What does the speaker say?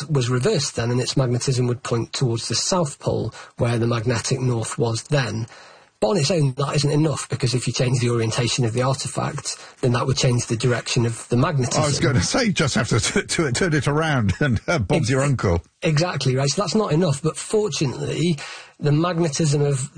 was reversed then, and its magnetism would point towards the South Pole, where the magnetic north was then. But on its own, that isn't enough, because if you change the orientation of the artefact, then that would change the direction of the magnetism. I was going to say, you just have to turn it around, and Bob's your uncle. Exactly, right. So that's not enough, but fortunately, the magnetism of